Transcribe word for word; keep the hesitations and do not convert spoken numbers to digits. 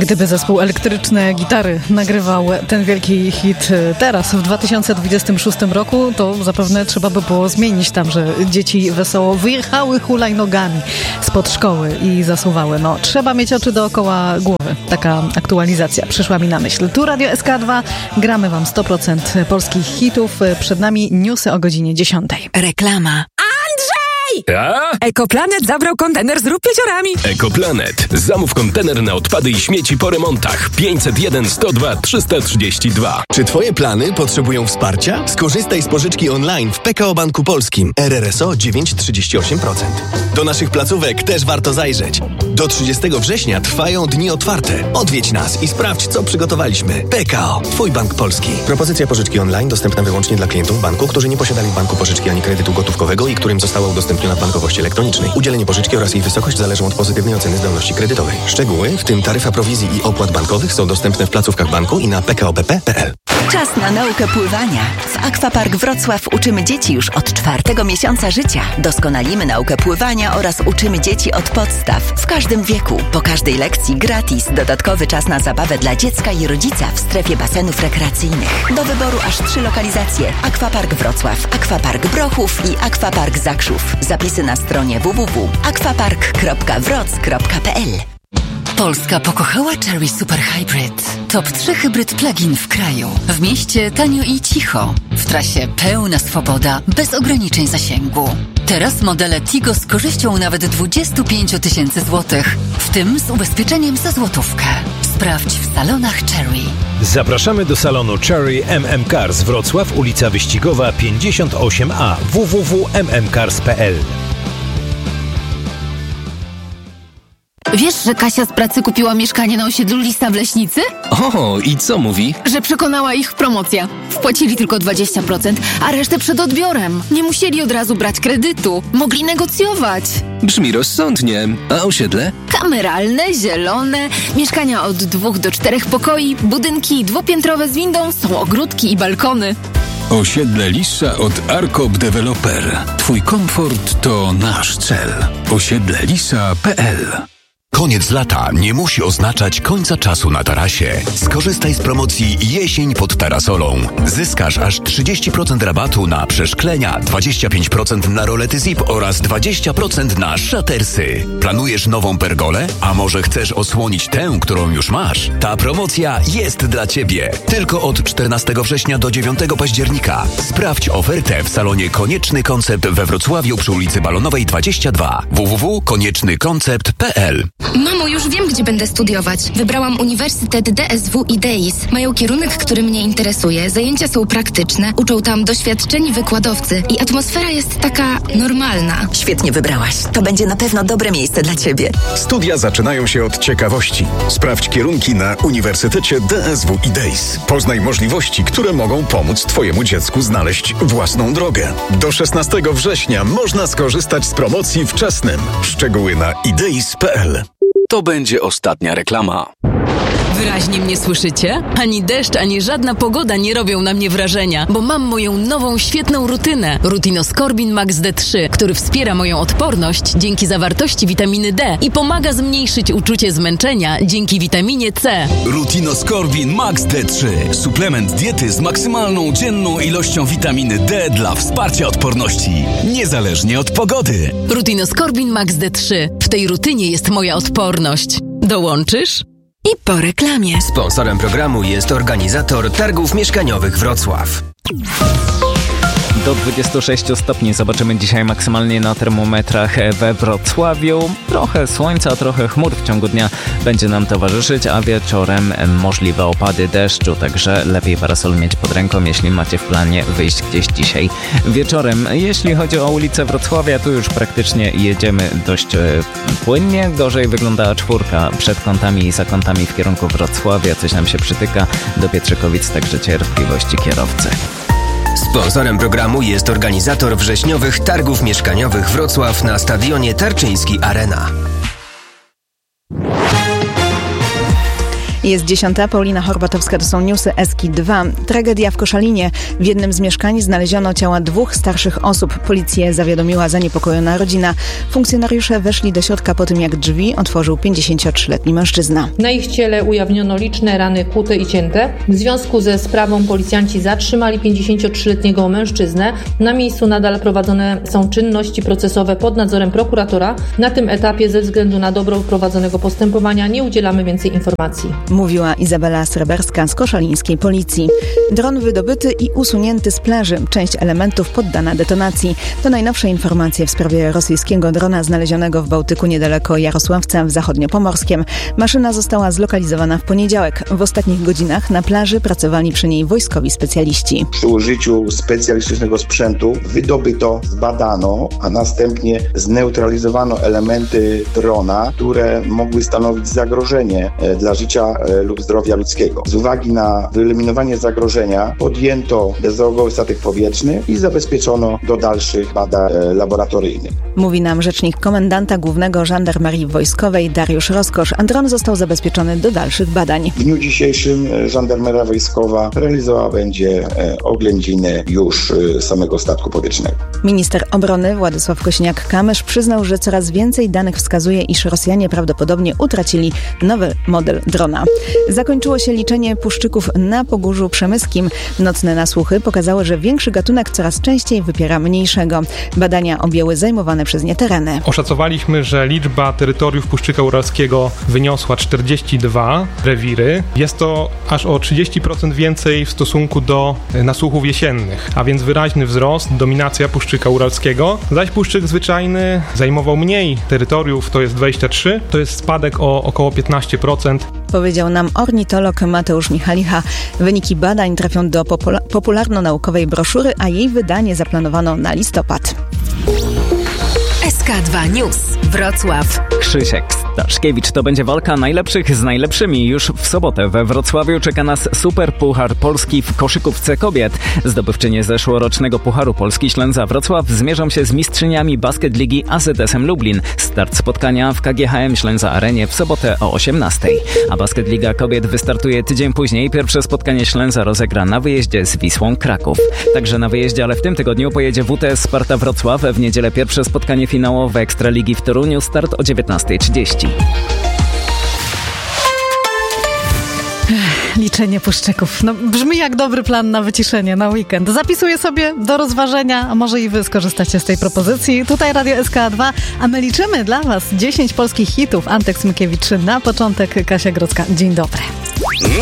Gdyby zespół Elektryczne Gitary nagrywał ten wielki hit teraz, w dwa tysiące dwudziestym szóstym roku, to zapewne trzeba by było zmienić tam, że dzieci wesoło wyjechały hulajnogami spod szkoły i zasuwały. No, trzeba mieć oczy dookoła głowy. Taka aktualizacja przyszła mi na myśl. Tu Radio S K dwa, gramy wam sto procent polskich hitów. Przed nami newsy o godzinie dziesiątej. Reklama. Ja? Ekoplanet zabrał kontener z rupieciorami. Ekoplanet. Zamów kontener na odpady i śmieci po remontach. pięćset jeden sto dwa trzysta trzydzieści dwa. Czy twoje plany potrzebują wsparcia? Skorzystaj z pożyczki online w P K O Banku Polskim. R R S O dziewięć przecinek trzydzieści osiem procent. Do naszych placówek też warto zajrzeć. Do trzydziestego września trwają dni otwarte. Odwiedź nas i sprawdź, co przygotowaliśmy. P K O. Twój bank polski. Propozycja pożyczki online dostępna wyłącznie dla klientów banku, którzy nie posiadali w banku pożyczki ani kredytu gotówkowego i którym została udostępniona w bankowości elektronicznej. Udzielenie pożyczki oraz jej wysokość zależą od pozytywnej oceny zdolności kredytowej. Szczegóły, w tym taryfa prowizji i opłat bankowych, są dostępne w placówkach banku i na p k o b p kropka p l. Czas na naukę pływania. W Aquapark Wrocław uczymy dzieci już od czwartego miesiąca życia. Doskonalimy naukę pływania oraz uczymy dzieci od podstaw w każdym wieku. Po każdej lekcji gratis dodatkowy czas na zabawę dla dziecka i rodzica w strefie basenów rekreacyjnych. Do wyboru aż trzy lokalizacje: Aquapark Wrocław, Aquapark Brochów i Aquapark Zakrzów. Zapisy na stronie w w w kropka aquapark kropka wroc kropka p l. Polska pokochała Chery Super Hybrid. Top trzy hybryd plug-in w kraju. W mieście tanio i cicho. W trasie pełna swoboda, bez ograniczeń zasięgu. Teraz modele Tigo z korzyścią nawet dwadzieścia pięć tysięcy złotych, w tym z ubezpieczeniem za złotówkę. Sprawdź w salonach Chery. Zapraszamy do salonu Chery M M Cars Wrocław, ulica Wyścigowa pięćdziesiąt osiem A, w w w kropka m m cars kropka p l. Wiesz, że Kasia z pracy kupiła mieszkanie na osiedlu Lisa w Leśnicy? O, i co mówi? Że przekonała ich promocja. Wpłacili tylko dwadzieścia procent, a resztę przed odbiorem. Nie musieli od razu brać kredytu. Mogli negocjować. Brzmi rozsądnie. A osiedle? Kameralne, zielone, mieszkania od dwóch do czterech pokoi, budynki dwupiętrowe z windą, są ogródki i balkony. Osiedle Lisa od Arkop Developer. Twój komfort to nasz cel. osiedle lisa kropka p l. Koniec lata nie musi oznaczać końca czasu na tarasie. Skorzystaj z promocji Jesień pod Tarasolą. Zyskasz aż trzydzieści procent rabatu na przeszklenia, dwadzieścia pięć procent na rolety zip oraz dwadzieścia procent na szatersy. Planujesz nową pergolę? A może chcesz osłonić tę, którą już masz? Ta promocja jest dla Ciebie. Tylko od czternastego września do dziewiątego października. Sprawdź ofertę w salonie Konieczny Koncept we Wrocławiu przy ulicy Balonowej dwadzieścia dwa. w w w kropka konieczny koncept kropka p l. Mamo, już wiem, gdzie będę studiować. Wybrałam Uniwersytet D S W i D E I S. Mają kierunek, który mnie interesuje. Zajęcia są praktyczne, uczą tam doświadczeni wykładowcy i atmosfera jest taka normalna. Świetnie wybrałaś. To będzie na pewno dobre miejsce dla Ciebie. Studia zaczynają się od ciekawości. Sprawdź kierunki na Uniwersytecie D S W i D E I S. Poznaj możliwości, które mogą pomóc Twojemu dziecku znaleźć własną drogę. Do szesnastego września można skorzystać z promocji wczesnym. Szczegóły na ideis kropka p l. To będzie ostatnia reklama. Wyraźnie mnie słyszycie? Ani deszcz, ani żadna pogoda nie robią na mnie wrażenia, bo mam moją nową, świetną rutynę. Rutinoskorbin Max D trzy, który wspiera moją odporność dzięki zawartości witaminy D i pomaga zmniejszyć uczucie zmęczenia dzięki witaminie C. Rutinoskorbin Max D trzy. Suplement diety z maksymalną dzienną ilością witaminy D dla wsparcia odporności, niezależnie od pogody. Rutinoskorbin Max D trzy. W tej rutynie jest moja odporność. Dołączysz? I po reklamie. Sponsorem programu jest organizator Targów Mieszkaniowych Wrocław. Do dwudziestu sześciu stopni zobaczymy dzisiaj maksymalnie na termometrach we Wrocławiu. Trochę słońca, trochę chmur w ciągu dnia będzie nam towarzyszyć, a wieczorem możliwe opady deszczu, także lepiej parasol mieć pod ręką, jeśli macie w planie wyjść gdzieś dzisiaj wieczorem. Jeśli chodzi o ulicę Wrocławia, tu już praktycznie jedziemy dość e, płynnie. Gorzej wyglądała czwórka przed kątami i za kątami w kierunku Wrocławia. Coś nam się przytyka do Pietrzykowic, także cierpliwości kierowcy. Sponsorem programu jest organizator wrześniowych Targów Mieszkaniowych Wrocław na stadionie Tarczyński Arena. Jest dziesiąta, Paulina Horbatowska, to są newsy Eski dwa. Tragedia w Koszalinie. W jednym z mieszkań znaleziono ciała dwóch starszych osób. Policję zawiadomiła zaniepokojona rodzina. Funkcjonariusze weszli do środka po tym, jak drzwi otworzył pięćdziesięciotrzyletni mężczyzna. Na ich ciele ujawniono liczne rany kłute i cięte. W związku ze sprawą policjanci zatrzymali pięćdziesięciotrzyletniego mężczyznę. Na miejscu nadal prowadzone są czynności procesowe pod nadzorem prokuratora. Na tym etapie ze względu na dobro prowadzonego postępowania nie udzielamy więcej informacji. Mówiła Izabela Sreberska z koszalińskiej policji. Dron wydobyty i usunięty z plaży. Część elementów poddana detonacji. To najnowsze informacje w sprawie rosyjskiego drona znalezionego w Bałtyku niedaleko Jarosławca w zachodniopomorskiem. Maszyna została zlokalizowana w poniedziałek. W ostatnich godzinach na plaży pracowali przy niej wojskowi specjaliści. Przy użyciu specjalistycznego sprzętu wydobyto, zbadano, a następnie zneutralizowano elementy drona, które mogły stanowić zagrożenie dla życia lub zdrowia ludzkiego. Z uwagi na wyeliminowanie zagrożenia podjęto bezałogowy statek powietrzny i zabezpieczono do dalszych badań laboratoryjnych. Mówi nam rzecznik komendanta głównego Żandarmerii Wojskowej Dariusz Roskosz. A dron został zabezpieczony do dalszych badań. W dniu dzisiejszym Żandarmeria Wojskowa realizowała będzie oględziny już samego statku powietrznego. Minister obrony Władysław Kosiniak-Kamysz przyznał, że coraz więcej danych wskazuje, iż Rosjanie prawdopodobnie utracili nowy model drona. Zakończyło się liczenie puszczyków na Pogórzu Przemyskim. Nocne nasłuchy pokazały, że większy gatunek coraz częściej wypiera mniejszego. Badania objęły zajmowane przez nie tereny. Oszacowaliśmy, że liczba terytoriów puszczyka uralskiego wyniosła czterdzieści dwa rewiry. Jest to aż o trzydzieści procent więcej w stosunku do nasłuchów jesiennych, a więc wyraźny wzrost, dominacja puszczyka uralskiego. Zaś puszczyk zwyczajny zajmował mniej terytoriów, to jest dwadzieścia trzy, to jest spadek o około piętnaście procent. Powiedział nam ornitolog Mateusz Michalicha. Wyniki badań trafią do popula- popularno-naukowej broszury, a jej wydanie zaplanowano na listopad. S K dwa News. Wrocław. Krzysiek Staszkiewicz. To będzie walka najlepszych z najlepszymi. Już w sobotę we Wrocławiu czeka nas Super Puchar Polski w koszykówce kobiet. Zdobywczynie zeszłorocznego Pucharu Polski Ślęza Wrocław zmierzą się z mistrzyniami Basket Ligi A Z S-em Lublin. Start spotkania w K G H M Ślęza Arenie w sobotę o osiemnastej. A Basket Liga Kobiet wystartuje tydzień później. Pierwsze spotkanie Ślęza rozegra na wyjeździe z Wisłą Kraków. Także na wyjeździe, ale w tym tygodniu pojedzie W T S Sparta Wrocław. W niedzielę pierwsze spotkanie finałowe Ekstraligi w Toruniu. Start o dziewiętnasta trzydzieści. Liczenie puszczyków. No, brzmi jak dobry plan na wyciszenie, na weekend. Zapisuję sobie do rozważenia, a może i wy skorzystacie z tej propozycji. Tutaj Radio S K dwa, a my liczymy dla was dziesięć polskich hitów. Antek Smykiewicz na początek, Kasia Grodzka. Dzień dobry.